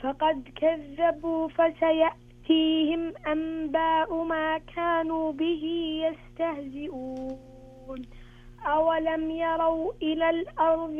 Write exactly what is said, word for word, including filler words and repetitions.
فقد كذبوا فسيأتيهم أنباء ما كانوا به يستهزئون. أولم يروا إلى الأرض